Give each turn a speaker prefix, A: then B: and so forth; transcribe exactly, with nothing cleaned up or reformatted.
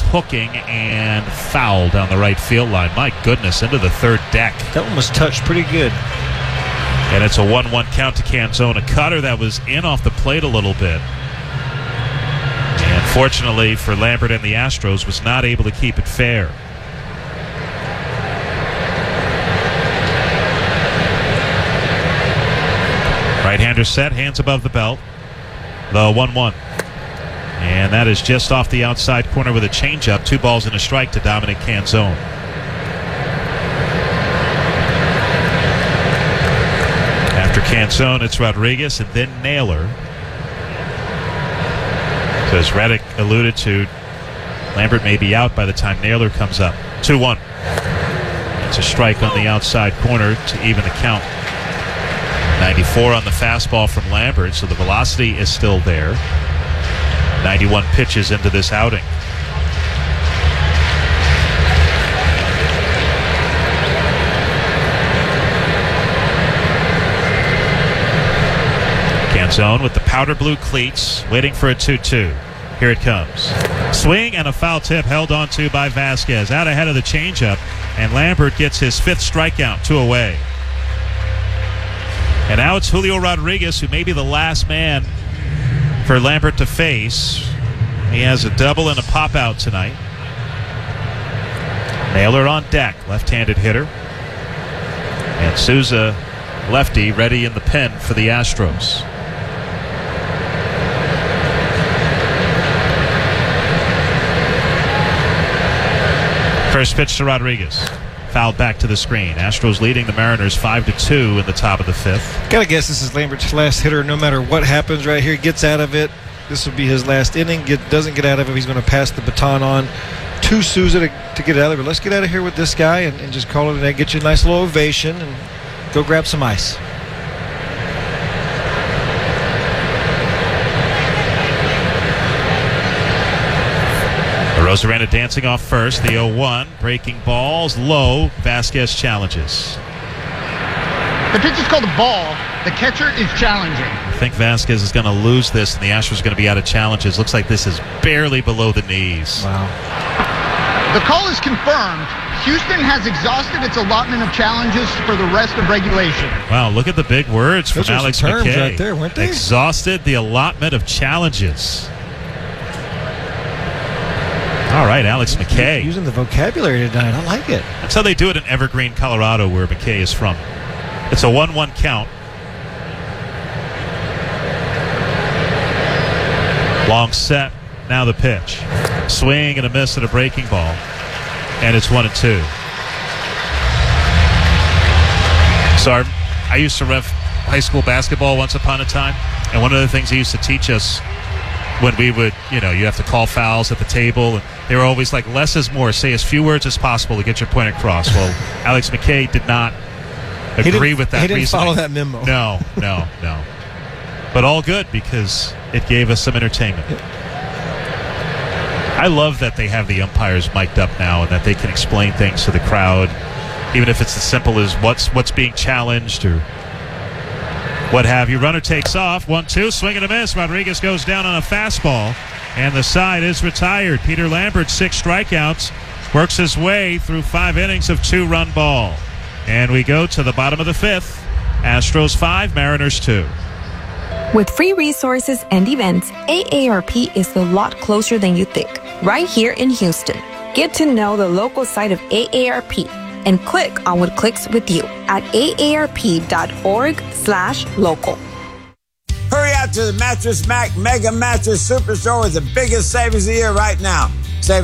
A: hooking and foul down the right field line. My goodness, into the third deck.
B: That one was touched pretty good.
A: And it's a one one count to Canzone. A cutter that was in off the plate a little bit. And fortunately for Lambert and the Astros, was not able to keep it fair. Right-hander set, hands above the belt. The one one. And that is just off the outside corner with a changeup. Two balls and a strike to Dominic Canzone. After Canzone, it's Rodriguez and then Naylor. So as Reddick alluded to, Lambert may be out by the time Naylor comes up. two one. It's a strike on the outside corner to even the count. ninety-four on the fastball from Lambert, so the velocity is still there. ninety-one pitches into this outing. Canzone with the powder blue cleats, waiting for a two two. Here it comes. Swing and a foul tip held on to by Vasquez. Out ahead of the changeup, and Lambert gets his fifth strikeout, two away. And now it's Julio Rodriguez, who may be the last man for Lambert to face. He has a double and a pop-out tonight. Naylor on deck, left-handed hitter. And Souza, lefty, ready in the pen for the Astros. First pitch to Rodriguez. Fouled back to the screen. Astros leading the Mariners five to two in the top of the fifth.
B: Gotta guess this is Lambert's last hitter. No matter what happens right here, gets out of it. This will be his last inning. Get, doesn't get out of it. He's going to pass the baton on to Souza to, to get out of it. But let's get out of here with this guy and, and just call it a day. Get you a nice little ovation and go grab some ice.
A: Rosarena dancing off first. The oh one. Breaking balls low. Vasquez challenges.
C: The pitch is called a ball. The catcher is challenging.
A: I think Vasquez is going to lose this, and the Astros are going to be out of challenges. Looks like this is barely below the knees.
B: Wow.
C: The call is confirmed. Houston has exhausted its allotment of challenges for the rest of regulation.
A: Wow, look at the big words from
B: Those are
A: Alex
B: some terms
A: McKay.
B: right there, weren't they?
A: Exhausted the allotment of challenges. All right, Alex McKay.
B: Using the vocabulary tonight. I like it.
A: That's how they do it in Evergreen, Colorado, where McKay is from. It's a one one count. Long set. Now the pitch. Swing and a miss at a breaking ball. And it's one and two. So our, I used to ref high school basketball once upon a time. And one of the things he used to teach us when we would, you know, you have to call fouls at the table. And they were always like, less is more. Say as few words as possible to get your point across. Well, Alex McKay did not agree with that
B: He didn't
A: reasoning.
B: follow that memo.
A: No, no, no. But all good because it gave us some entertainment. I love that they have the umpires mic'd up now and that they can explain things to the crowd, even if it's as simple as what's what's being challenged or what have you. Runner takes off. One, two, swing and a miss. Rodriguez goes down on a fastball, and the side is retired. Peter Lambert, six strikeouts, works his way through five innings of two-run ball. And we go to the bottom of the fifth. Astros five, Mariners two.
D: With free resources and events, A A R P is a lot closer than you think, right here in Houston. Get to know the local side of A A R P and click on what clicks with you at aarp.org slash local.
E: Hurry out to the Mattress Mac Mega Mattress Super Show with the biggest savings of the year right now.